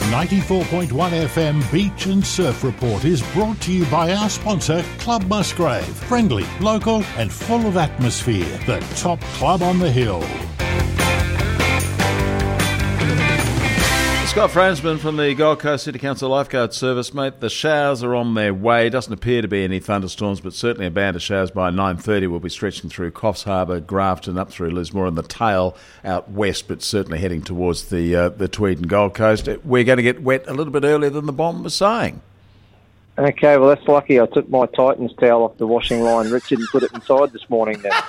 94.1 FM Beach and Surf Report is brought to you by our sponsor, Club Musgrave. Friendly, local and full of atmosphere. The top club on the hill. Scott Fransman from the Gold Coast City Council Lifeguard Service, mate. The showers are on their way. Doesn't appear to be any thunderstorms, but certainly a band of showers by 9:30 will be stretching through Coffs Harbour, Grafton, up through Lismore and the tail out west, but certainly heading towards the Tweed and Gold Coast. We're going to get wet a little bit earlier than the bomb was saying. Okay, well, that's lucky. I took my Titans towel off the washing line, Richard, and put it inside this morning then.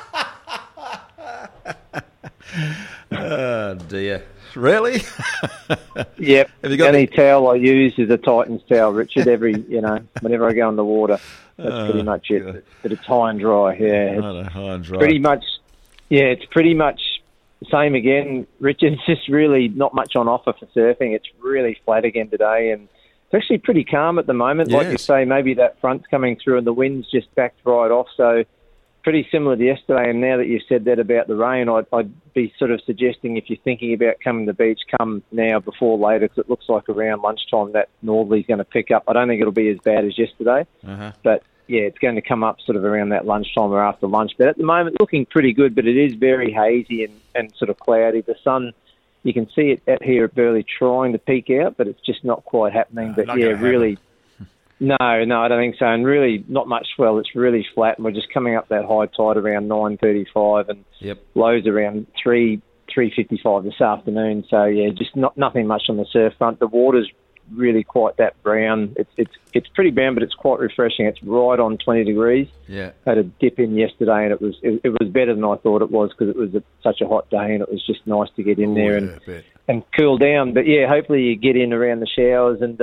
Oh, dear. Really? Yep. Have you got any towel I use is a Titans towel, Richard. Whenever I go in the water, that's pretty much it. God. But it's high and dry. Yeah, High and dry. pretty much. Yeah, it's pretty much the same again, Richard. It's just really not much on offer for surfing. It's really flat again today, and it's actually pretty calm at the moment. Like you Yes. say, maybe that front's coming through and the wind's just backed right off. So pretty similar to yesterday. And now that you've said that about the rain, I'd be sort of suggesting if you're thinking about coming to the beach, come now before later, because it looks like around lunchtime that northerly's going to pick up. I don't think it'll be as bad as yesterday, but yeah, it's going to come up sort of around that lunchtime or after lunch. But at the moment, looking pretty good, but it is very hazy and sort of cloudy. The sun, you can see it out here at Burleigh trying to peek out, but it's just not quite happening. But yeah, really... No, I don't think so. And really, not much swell. It's really flat, and we're just coming up that high tide around 9:35, and lows around 3:55 this afternoon. So yeah, just nothing much on the surf front. The water's really quite that brown. It's pretty brown, but it's quite refreshing. It's right on 20 degrees. Yeah, had a dip in yesterday, and it was better than I thought it was because it was such a hot day, and it was just nice to get in there and cool down. But yeah, hopefully you get in around the showers and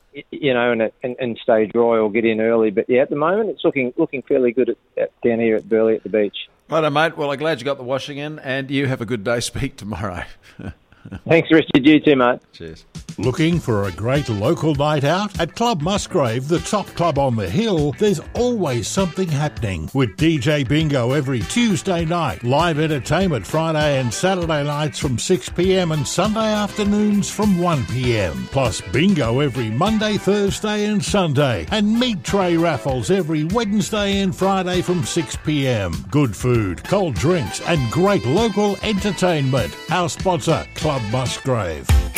and stay dry or get in early. But yeah, at the moment it's looking fairly good down here at Burleigh at the beach. Righto, mate. Well, I'm glad you got the washing in, and you have a good day. Speak tomorrow. Thanks, Richard. You too, mate. Cheers. Looking for a great local night out? At Club Musgrave, the top club on the hill, there's always something happening. With DJ Bingo every Tuesday night, live entertainment Friday and Saturday nights from 6 p.m. and Sunday afternoons from 1 p.m. Plus bingo every Monday, Thursday and Sunday. And meat tray raffles every Wednesday and Friday from 6 p.m. Good food, cold drinks and great local entertainment. Our sponsor, Club Musgrave.